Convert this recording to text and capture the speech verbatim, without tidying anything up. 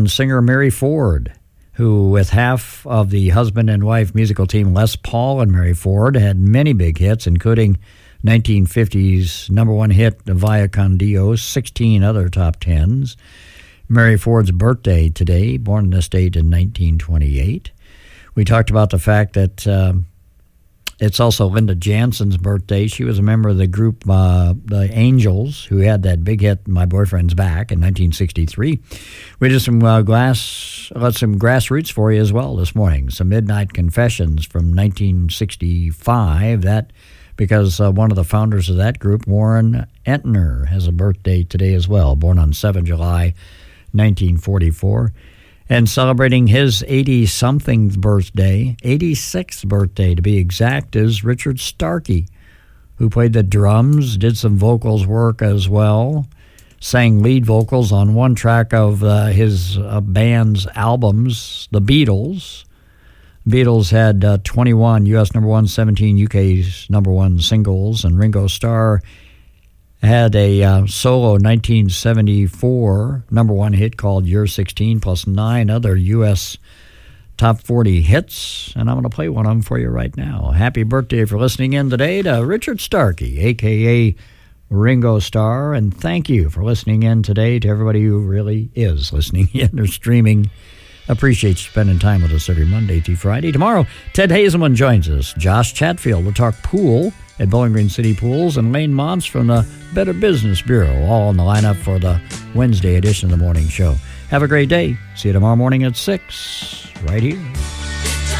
singer Mary Ford, who with half of the husband and wife musical team Les Paul and Mary Ford had many big hits, including nineteen fifties number one hit Via Con Dios, sixteen other top tens. Mary Ford's birthday today, born in this date in nineteen twenty-eight. We talked about the fact that uh, it's also Linda Janssen's birthday. She was a member of the group uh, The Angels, who had that big hit My Boyfriend's Back in nineteen sixty-three. We did some uh, glass, uh, some grassroots for you as well this morning. Some Midnight Confessions from nineteen sixty-five. That because uh, one of the founders of that group, Warren Entner, has a birthday today as well, born on the seventh of July, nineteen forty-four. And celebrating his eighty-something birthday, eighty-sixth birthday to be exact, is Richard Starkey, who played the drums, did some vocals work as well, sang lead vocals on one track of uh, his uh, band's albums, The Beatles. Beatles had uh, twenty-one U S number one, seventeen U K's number one singles, and Ringo Starr had a uh, solo nineteen seventy-four number one hit called You're sixteen, plus nine other U S top forty hits, and I'm going to play one of them for you right now. Happy birthday for listening in today to Richard Starkey, a k a. Ringo Starr, and thank you for listening in today to everybody who really is listening in or streaming. Appreciate you spending time with us every Monday through Friday. Tomorrow, Ted Hazelman joins us. Josh Chatfield will talk pool at Bowling Green City Pools, and Lane Mons from the Better Business Bureau, all on the lineup for the Wednesday edition of the morning show. Have a great day. See you tomorrow morning at six, right here.